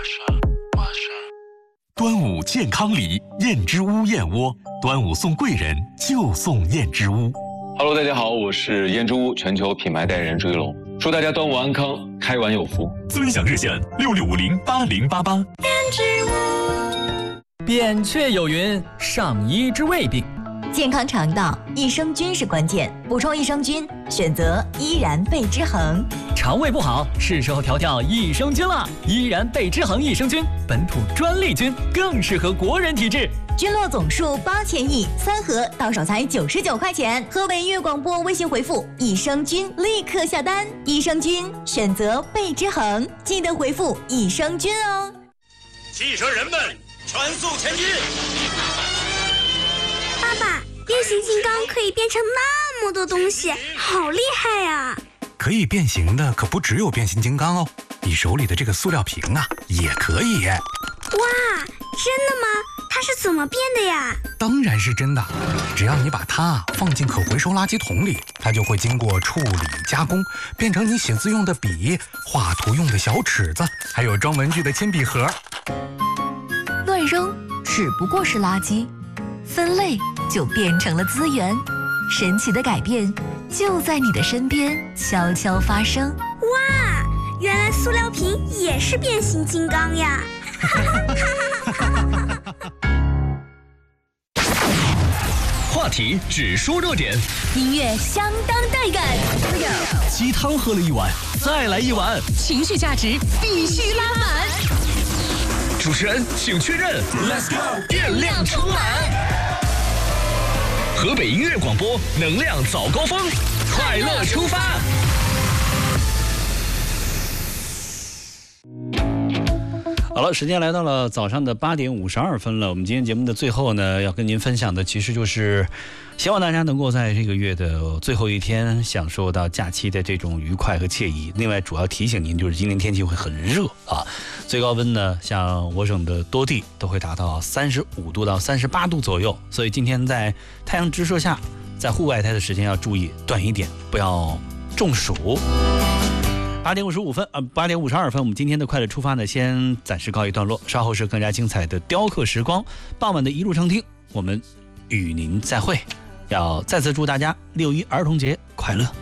端午健康礼，燕之屋燕窝，端午送贵人就送燕之屋。 Hello， 大家好，我是燕之屋全球品牌代言人朱一龙，祝大家端午安康，开碗有福。 尊享热线66508088。 燕之屋。 扁鹊有云：上医之未病。 健康肠道，益生菌是关键，补充益生菌，选择依然贝之恒。 肠胃不好，是时候调调益生菌了。依然贝之恒益生菌，本土专利菌，更适合国人体质。 菌落总数8000亿，3盒到手才99块钱。河北音乐广播微信回复益生菌，立刻下单。益生菌选择贝之恒，记得回复益生菌哦。 汽车人们，全速前进！ 爸爸，变形金刚可以变成那么多东西，好厉害呀！ 可以变形的可不只有变形金刚哦，你手里的这个塑料瓶啊，也可以。 哇，真的吗？它是怎么变的呀？ 当然是真的，只要你把它放进可回收垃圾桶里，它就会经过处理加工，变成你写字用的笔、画图用的小尺子，还有装文具的铅笔盒。 乱扔只不过是垃圾，分类就变成了资源。神奇的改变就在你的身边悄悄发生。 哇，原来塑料瓶也是变形金刚呀！ 话题只说热点， 音乐相当带感， 鸡汤喝了一碗，再来一碗， 情绪价值必须拉满。 主持人请确认 ，Let's go， 电量充满。河北音乐广播，能量早高峰，快乐出发。 好了，时间来到了早上的8点52分了。我们今天节目的最后呢，要跟您分享的其实就是，希望大家能够在这个月的最后一天享受到假期的这种愉快和惬意。另外，主要提醒您就是今天天气会很热啊，最高温呢，像我省的多地都会达到35度到38度左右。所以今天在太阳直射下，在户外待的时间要注意短一点，不要中暑。8点55分，8点52分，我们今天的快乐出发呢，先暂时告一段落，稍后是更加精彩的雕刻时光，傍晚的一路畅听，我们与您再会。要再次祝大家6·1儿童节快乐。